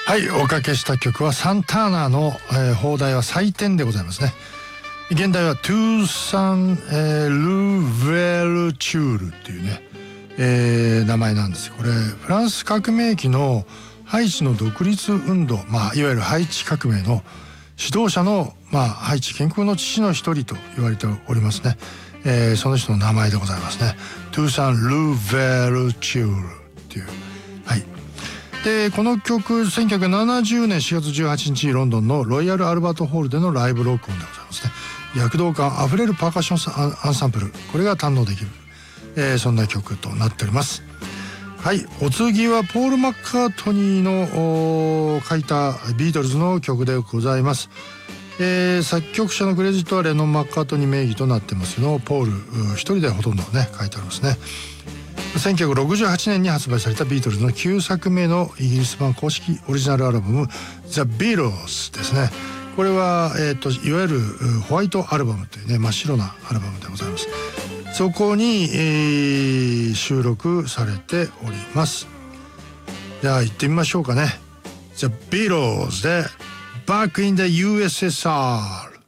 はい、おかけした曲はサンターナーの、邦題は祭典でございますね。現代はトゥーサン、ルーヴェルチュールっていうね、名前なんですよ。これフランス革命期のハイチの独立運動、いわゆるハイチ革命の指導者の、ハイチ建国の父の一人と言われておりますね。その人の名前でございますね。トゥーサン・ルーヴェルチュールっていう。はい。でこの曲1970年4月18日ロンドンのロイヤルアルバートホールでのライブ録音でございますね。躍動感あふれるパーカッションアンサンプル、これが堪能できる、そんな曲となっております。はい、お次はポール・マッカートニーの書いたビートルズの曲でございます。作曲者のクレジットはレノン・マッカートニー名義となってますけど、ポール一人でほとんどね書いてありますね。1968年に発売されたビートルズの9作目のイギリス版公式オリジナルアルバム「The Beatles」ですね。これは、いわゆるホワイトアルバムというね真っ白なアルバムでございます。そこに、収録されております。じゃあ行ってみましょうかね。The Beatles で Back in the USSR。